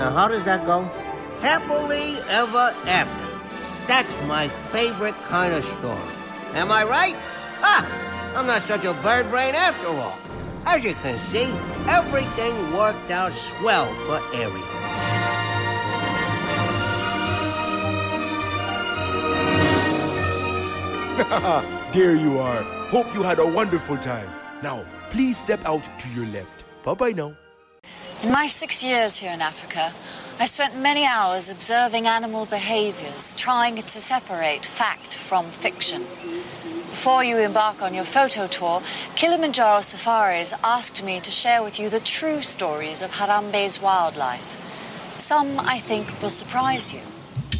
Now, how does that go? Happily ever after. That's my favorite kind of story. Am I right? I'm not such a bird brain after all. As you can see, everything worked out swell for Ariel. There you are. Hope you had a wonderful time. Now, please step out to your left. Bye-bye now. In my 6 years here in Africa, I spent many hours observing animal behaviors, trying to separate fact from fiction. Before you embark on your photo tour, Kilimanjaro Safaris asked me to share with you the true stories of Harambe's wildlife. Some, I think, will surprise you.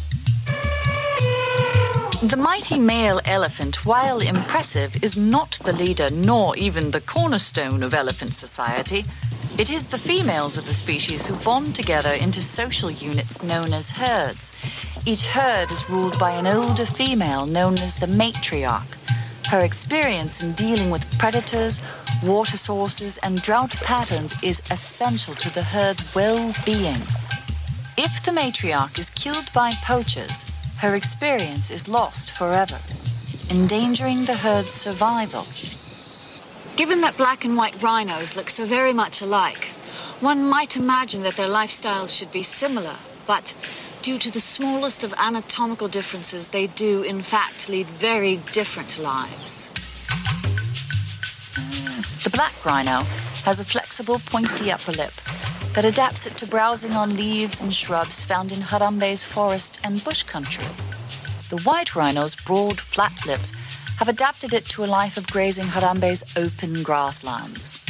The mighty male elephant, while impressive, is not the leader nor even the cornerstone of elephant society. It is the females of the species who bond together into social units known as herds. Each herd is ruled by an older female known as the matriarch. Her experience in dealing with predators, water sources, and drought patterns is essential to the herd's well-being. If the matriarch is killed by poachers, her experience is lost forever, endangering the herd's survival. Given that black and white rhinos look so very much alike, one might imagine that their lifestyles should be similar, but due to the smallest of anatomical differences, they do, in fact, lead very different lives. The black rhino has a flexible, pointy upper lip that adapts it to browsing on leaves and shrubs found in Harambe's forest and bush country. The white rhino's broad, flat lips have adapted it to a life of grazing Harambe's open grasslands.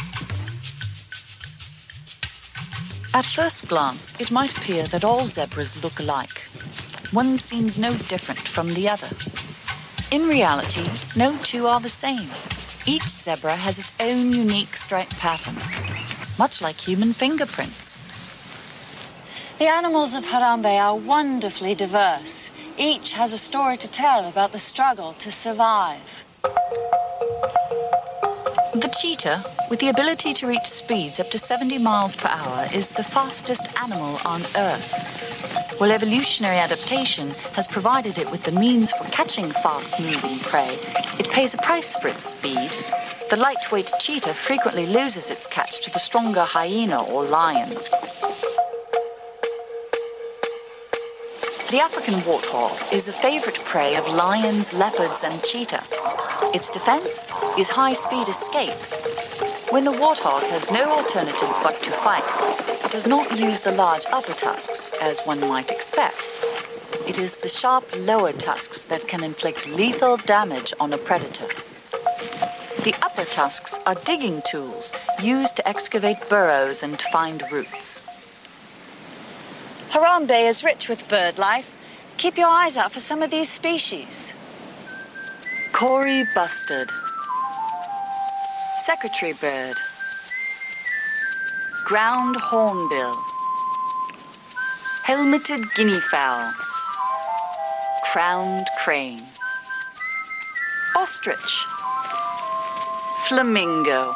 At first glance, it might appear that all zebras look alike. One seems no different from the other. In reality, no two are the same. Each zebra has its own unique stripe pattern, much like human fingerprints. The animals of Harambe are wonderfully diverse. Each has a story to tell about the struggle to survive. The cheetah, with the ability to reach speeds up to 70 miles per hour, is the fastest animal on Earth. While evolutionary adaptation has provided it with the means for catching fast-moving prey, it pays a price for its speed. The lightweight cheetah frequently loses its catch to the stronger hyena or lion. The African warthog is a favorite prey of lions, leopards, and cheetah. Its defense is high-speed escape. When the warthog has no alternative but to fight, it does not use the large upper tusks, as one might expect. It is the sharp lower tusks that can inflict lethal damage on a predator. The upper tusks are digging tools used to excavate burrows and find roots. Harambe is rich with bird life. Keep your eyes out for some of these species. Kori bustard, secretary bird, ground hornbill, helmeted guinea fowl, crowned crane, ostrich, flamingo.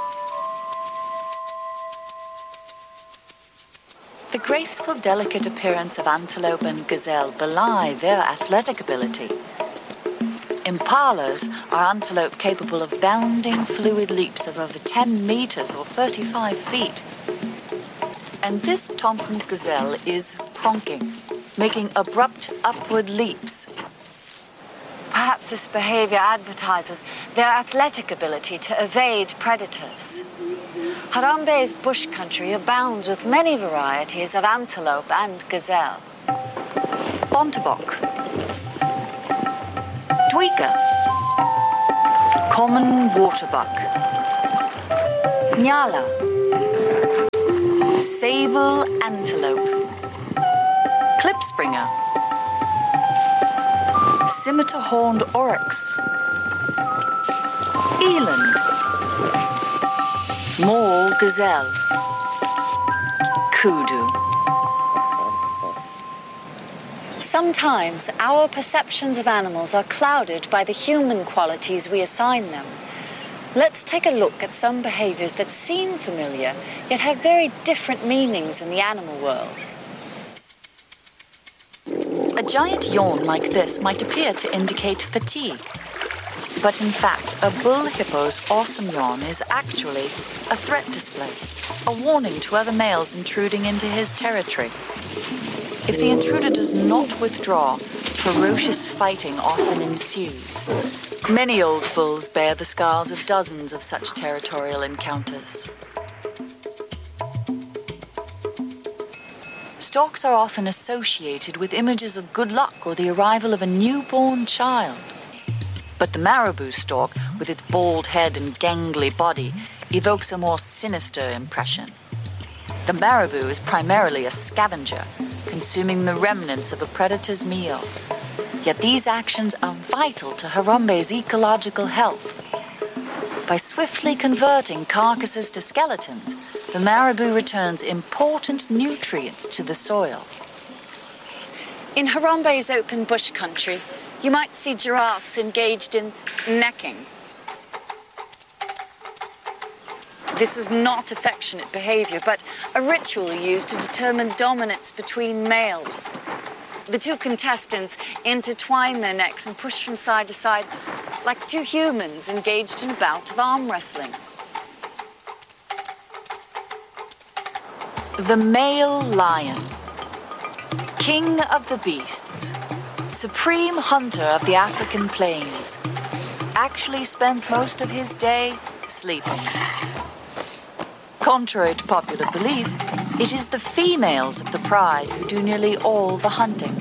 The graceful, delicate appearance of antelope and gazelle belie their athletic ability. Impalas are antelope capable of bounding fluid leaps of over 10 meters or 35 feet. And this Thompson's gazelle is pronking, making abrupt upward leaps. Perhaps this behavior advertises their athletic ability to evade predators. Harambe's bush country abounds with many varieties of antelope and gazelle. Bontebok, Dwika, common waterbuck, Nyala, sable antelope, klipspringer, scimitar-horned oryx, eland, mole gazelle, kudu. Sometimes our perceptions of animals are clouded by the human qualities we assign them. Let's take a look at some behaviors that seem familiar, yet have very different meanings in the animal world. A giant yawn like this might appear to indicate fatigue. But in fact, a bull hippo's awesome yawn is actually a threat display, a warning to other males intruding into his territory. If the intruder does not withdraw, ferocious fighting often ensues. Many old bulls bear the scars of dozens of such territorial encounters. Storks are often associated with images of good luck or the arrival of a newborn child. But the marabou stork, with its bald head and gangly body, evokes a more sinister impression. The marabou is primarily a scavenger, consuming the remnants of a predator's meal. Yet these actions are vital to Harambe's ecological health. By swiftly converting carcasses to skeletons, the marabou returns important nutrients to the soil. In Harambe's open bush country, you might see giraffes engaged in necking. This is not affectionate behavior, but a ritual used to determine dominance between males. The two contestants intertwine their necks and push from side to side like two humans engaged in a bout of arm wrestling. The male lion, king of the beasts, supreme hunter of the African plains, actually spends most of his day sleeping. Contrary to popular belief, it is the females of the pride who do nearly all the hunting.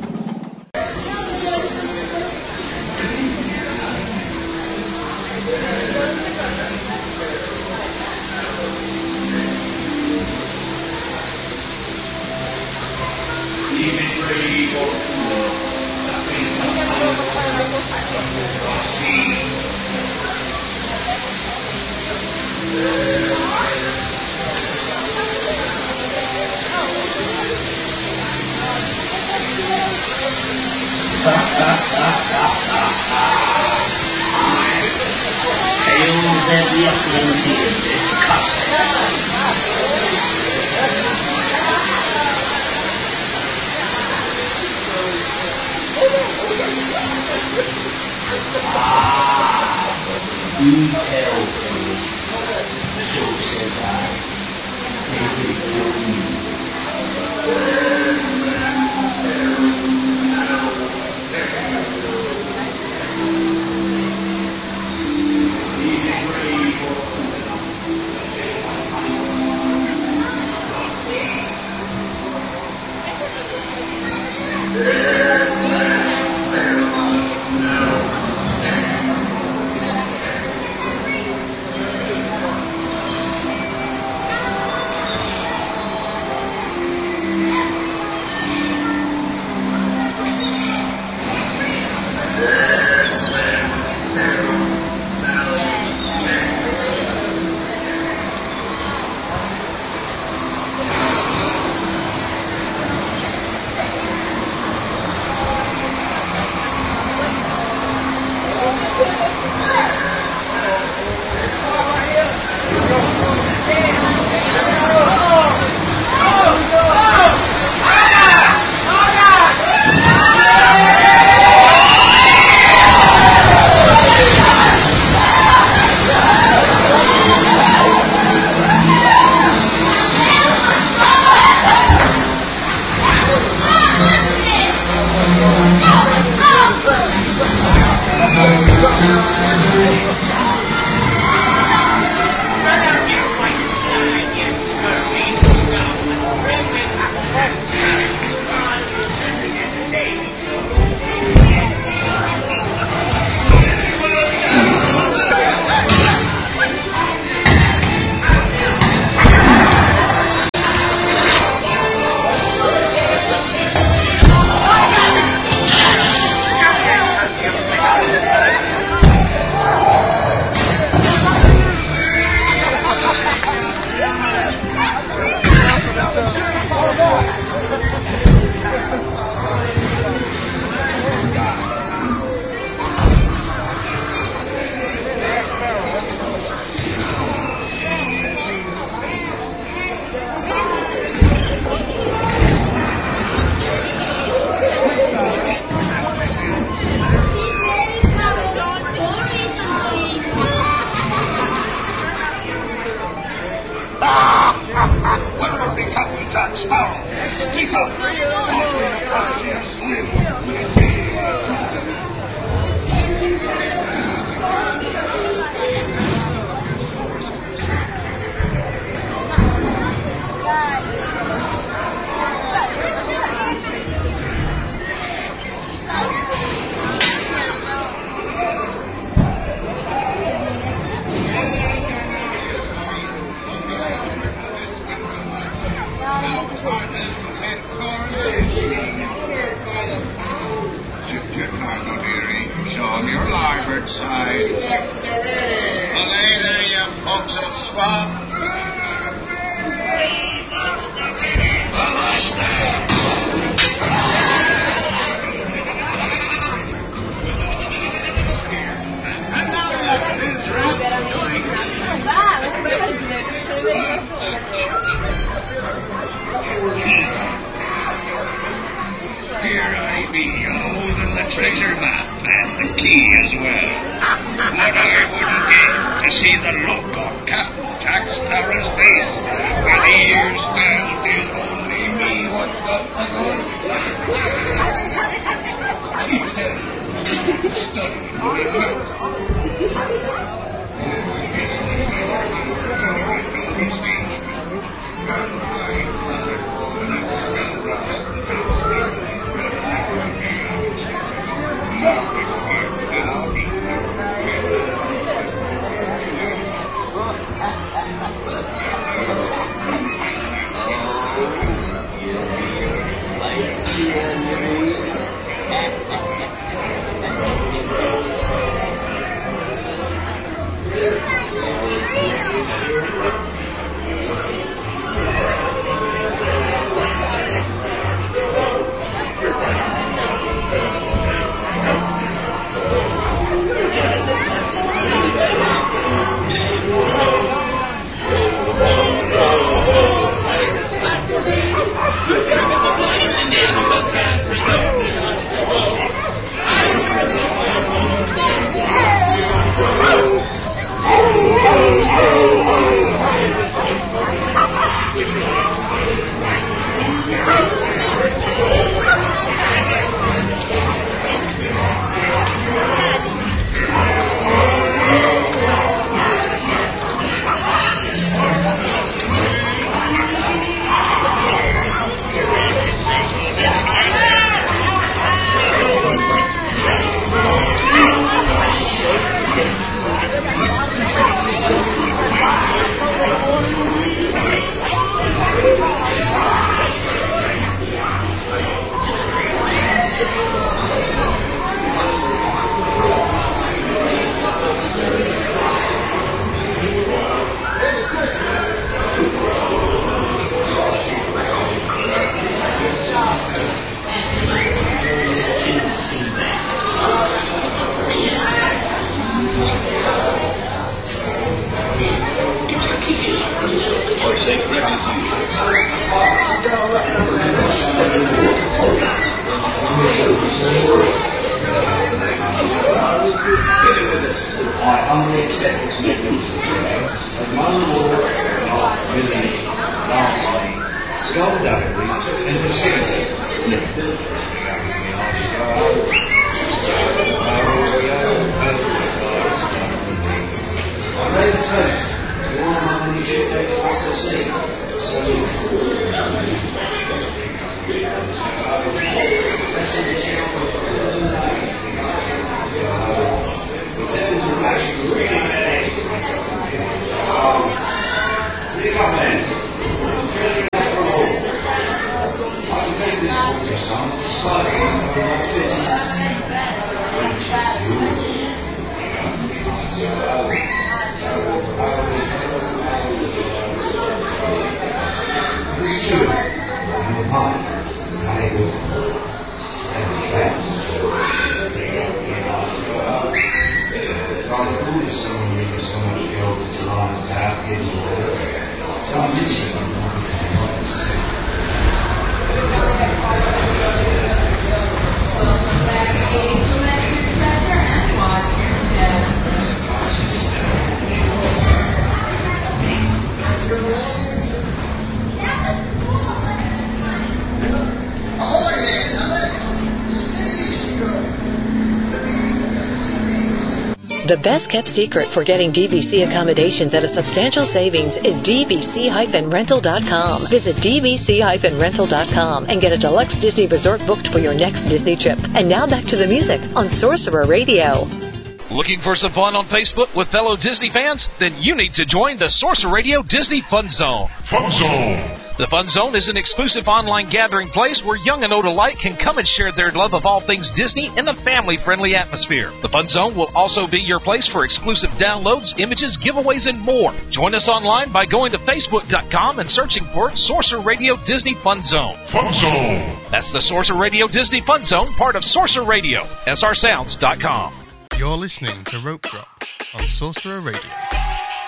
from your larboard side. Belay there, you forecastle swab. And now what is Ralph doing? Here I be, holding the treasure map and the key as well. What I wouldn't give to see the look on Captain Jack Sparrow's face, with ears down till only me what's got the good. He said, study The best-kept secret for getting DVC accommodations at a substantial savings is dvc-rental.com. Visit dvc-rental.com and get a deluxe Disney resort booked for your next Disney trip. And now back to the music on Sorcerer Radio. Looking for some fun on Facebook with fellow Disney fans? Then you need to join the Sorcerer Radio Disney Fun Zone. Fun Zone. The Fun Zone is an exclusive online gathering place where young and old alike can come and share their love of all things Disney in a family-friendly atmosphere. The Fun Zone will also be your place for exclusive downloads, images, giveaways, and more. Join us online by going to Facebook.com and searching for Sorcerer Radio Disney Fun Zone. Fun Zone. That's the Sorcerer Radio Disney Fun Zone, part of Sorcerer Radio, srsounds.com. You're listening to Rope Drop on Sorcerer Radio.